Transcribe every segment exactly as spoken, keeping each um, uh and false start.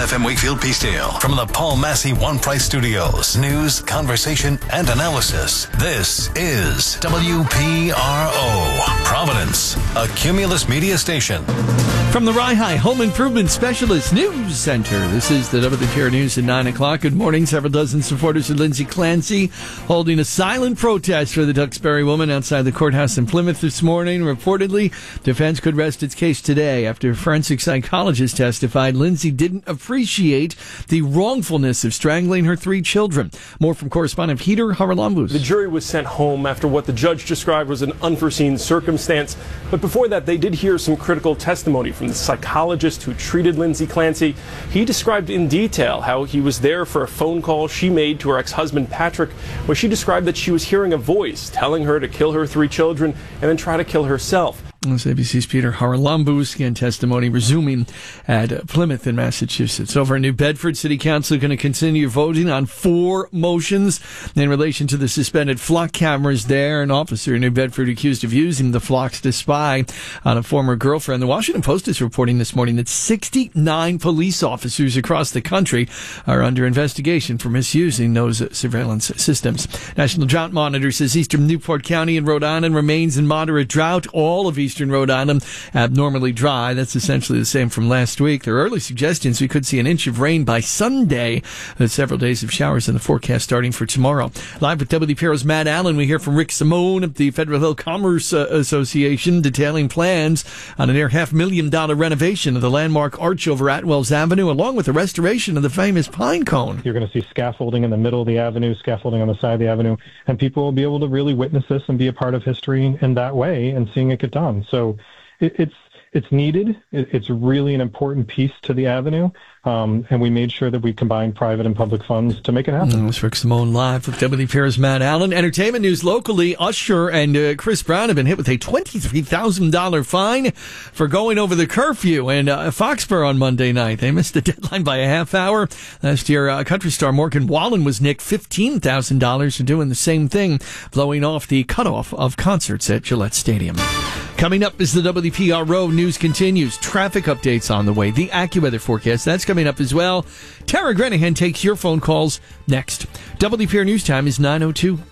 F M Wakefield Peacedale. From the Paul Massey One Price Studios. News, conversation, and analysis. This is W P R O, Providence, a Cumulus media station. From the Rye Home Improvement Specialist News Center, this is the W P R News at nine o'clock. Good morning. Several dozen supporters of Lindsay Clancy holding a silent protest for the Duxbury woman outside the courthouse in Plymouth this morning. Reportedly, defense could rest its case today after forensic psychologists testified Lindsay didn't appreciate the wrongfulness of strangling her three children. More from correspondent Peter Haralambous. The jury was sent home after what the judge described was an unforeseen circumstance. But before that, they did hear some critical testimony from the psychologist who treated Lindsay Clancy. He described in detail how he was there for a phone call she made to her ex-husband Patrick, where she described that she was hearing a voice telling her to kill her three children and then try to kill herself. That's A B C's Peter Haralambous, again, testimony resuming at Plymouth in Massachusetts. Over in New Bedford, City Council going to continue voting on four motions in relation to the suspended flock cameras there. An officer in New Bedford accused of using the flocks to spy on a former girlfriend. The Washington Post is reporting this morning that sixty-nine police officers across the country are under investigation for misusing those surveillance systems. National Drought Monitor says eastern Newport County in Rhode Island remains in moderate drought. All of Eastern Rhode Island abnormally dry. That's essentially the same from last week. There are early suggestions we could see an inch of rain by Sunday. There's several days of showers in the forecast starting for tomorrow. Live with W P R's Matt Allen, we hear from Rick Simone of the Federal Hill Commerce uh, Association detailing plans on a near half million dollar renovation of the landmark arch over Atwells Avenue, along with the restoration of the famous pine cone. You're going to see scaffolding in the middle of the avenue, scaffolding on the side of the avenue, and people will be able to really witness this and be a part of history in that way and seeing it get done. So it, it's it's needed. It, it's really an important piece to the avenue, um, and we made sure that we combined private and public funds to make it happen. That's Rick Simone live with W P R's Matt Allen. Entertainment news locally, Usher and uh, Chris Brown have been hit with a twenty-three thousand dollars fine for going over the curfew in uh, Foxborough on Monday night. They missed the deadline by a half hour. Last year, uh, country star Morgan Wallen was nicked fifteen thousand dollars for doing the same thing, blowing off the cutoff of concerts at Gillette Stadium. Coming up as the W P R O news continues, traffic updates on the way, the AccuWeather forecast, that's coming up as well. Tara Grenihan takes your phone calls next. W P R News Time is nine oh two.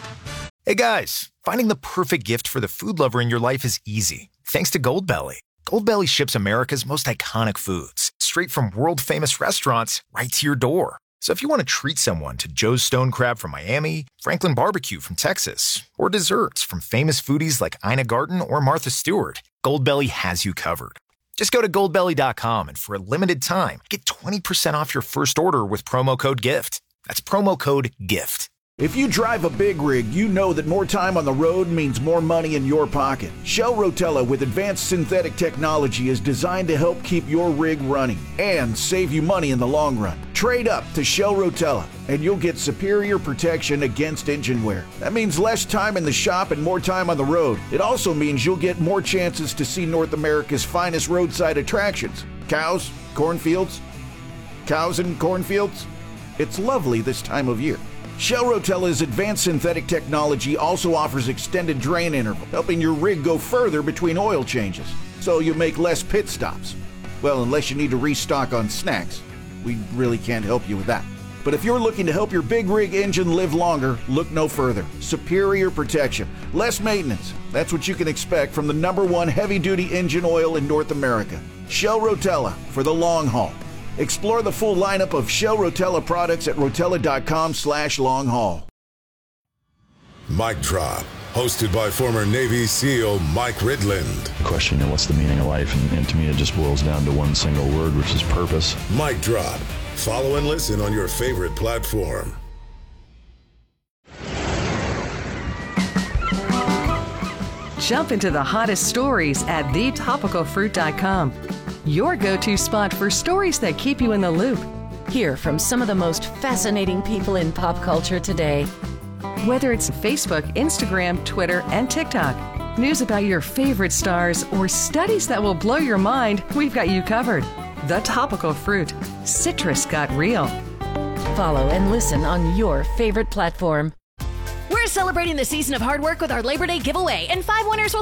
Hey guys, finding the perfect gift for the food lover in your life is easy. Thanks to Goldbelly. Goldbelly ships America's most iconic foods straight from world-famous restaurants right to your door. So if you want to treat someone to Joe's Stone Crab from Miami, Franklin Barbecue from Texas, or desserts from famous foodies like Ina Garten or Martha Stewart, Goldbelly has you covered. Just go to goldbelly dot com and for a limited time, get twenty percent off your first order with promo code GIFT. That's promo code GIFT. If you drive a big rig, you know that more time on the road means more money in your pocket. Shell Rotella with advanced synthetic technology is designed to help keep your rig running and save you money in the long run. Trade up to Shell Rotella and you'll get superior protection against engine wear. That means less time in the shop and more time on the road. It also means you'll get more chances to see North America's finest roadside attractions. Cows, cornfields, cows and cornfields. It's lovely this time of year. Shell Rotella's advanced synthetic technology also offers extended drain interval, helping your rig go further between oil changes, so you make less pit stops. Well, unless you need to restock on snacks. We really can't help you with that. But if you're looking to help your big rig engine live longer, look no further. Superior protection, less maintenance. That's what you can expect from the number one heavy-duty engine oil in North America. Shell Rotella for the long haul. Explore the full lineup of Shell Rotella products at rotella.com slash long haul. Mic Drop, hosted by former Navy SEAL Mike Ridland. The question, you know, what's the meaning of life? And, and to me, it just boils down to one single word, which is purpose. Mic Drop. Follow and listen on your favorite platform. Jump into the hottest stories at the topical fruit dot com. Your go-to spot for stories that keep you in the loop. Hear from some of the most fascinating people in pop culture today. Whether it's Facebook, Instagram, Twitter, and TikTok, news about your favorite stars, or studies that will blow your mind, we've got you covered. The Topical Fruit. Citrus got real. Follow and listen on your favorite platform. We're celebrating the season of hard work with our Labor Day giveaway, and five winners will